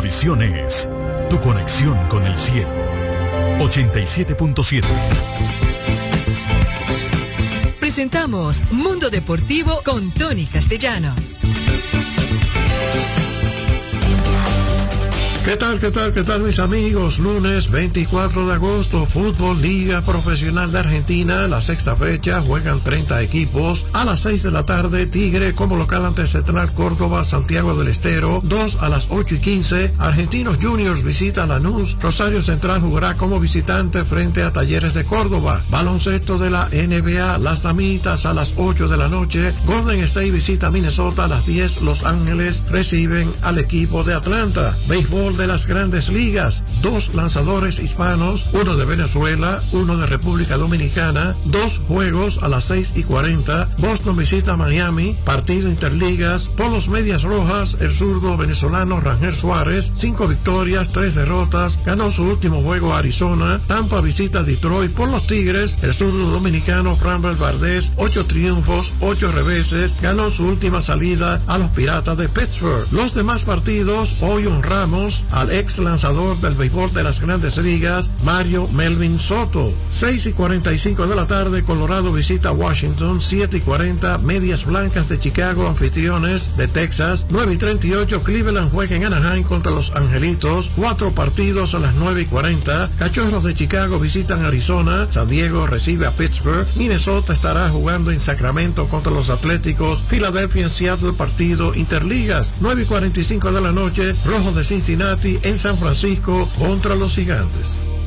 audición es tu conexión con el cielo. 87.7. Presentamos Mundo Deportivo con Tony Castellanos. ¿Qué tal, mis amigos? Lunes 24 de agosto, Fútbol Liga Profesional de Argentina, la sexta fecha, juegan 30 equipos. A las 6 de la tarde, Tigre como local ante Central Córdoba, Santiago del Estero. 2 a las 8:15, Argentinos Juniors visita Lanús. Rosario Central jugará como visitante frente a Talleres de Córdoba. Baloncesto de la NBA, las Damitas a las 8 de la noche. Golden State visita Minnesota a las 10. Los Ángeles reciben al equipo de Atlanta. Béisbol de las Grandes Ligas, 2 lanzadores hispanos, uno de Venezuela, uno de República Dominicana, 2 juegos a las 6:40. Boston visita Miami, partido interligas. Por los Medias Rojas, el zurdo venezolano Rangel Suárez, 5 victorias, 3 derrotas, ganó su último juego a Arizona. Tampa visita Detroit. Por los Tigres, el zurdo dominicano Framber Valdez, 8 triunfos, 8 reveses, ganó su última salida a los Piratas de Pittsburgh. Los demás partidos, hoy honramos al ex lanzador del béisbol de las Grandes Ligas, Mario Melvin Soto. 6:45 de la tarde, Colorado visita Washington. 7:40, Medias Blancas de Chicago, anfitriones de Texas. 9:38, Cleveland juega en Anaheim contra los Angelitos. 4 partidos a las 9:40. Cachorros de Chicago visitan Arizona. San Diego recibe a Pittsburgh. Minnesota estará jugando en Sacramento contra los Atléticos. Filadelfia en Seattle, partido interligas. 9:45 de la noche, Rojos de Cincinnati en San Francisco contra los Gigantes.